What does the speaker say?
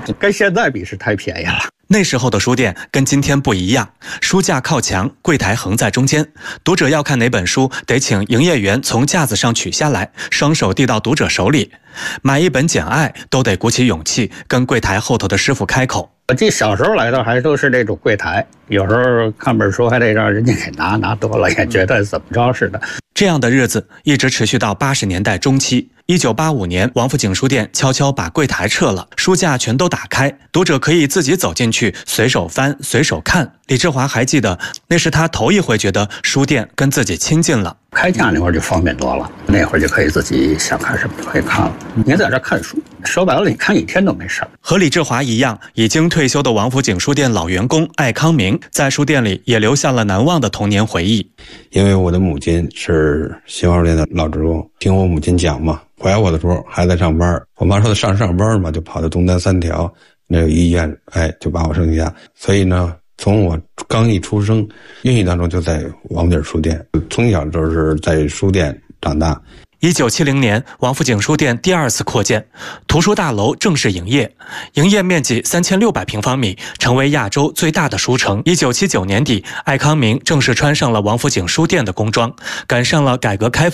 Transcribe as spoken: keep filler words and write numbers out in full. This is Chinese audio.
跟现在比是太便宜了。 那时候的书店跟今天不一样，书架靠墙，柜台横在中间，读者要看哪本书，得请营业员从架子上取下来，双手递到读者手里。买一本《简爱》都得鼓起勇气跟柜台后头的师傅开口。 我记得小时候来的还都是那种柜台，有时候看本书还得让人家给拿，拿多了也觉得怎么着似的。 这样的日子一直持续到八十年代中期。一九八五年，王府井书店悄悄把柜台撤了，书架全都打开，读者可以自己走进去，随手翻，随手看。李志华还记得，那是他头一回觉得书店跟自己亲近了。 开架那会儿就方便多了，那会儿就可以自己想看什么就可以看了。您在这看书，说白了你看一天都没事儿。 和李志华一样，已经退休的王府井书店老员工艾康明，在书店里也留下了难忘的童年回忆。 因为我的母亲是新华书店的老职工，听我母亲讲嘛，怀我的时候还在上班，我妈说她上上班嘛，就跑到东单三条那个医院，哎，就把我生下。所以呢，从我刚一出生，孕育当中就在王府井书店，从小就是在书店长大。 一九七零年，王府井书店第二次扩建，图书大楼正式营业，营业面积三千六百平方米，成为亚洲最大的书城。一九七九年底，艾康明正式穿上了王府井书店的工装，赶上了改革开放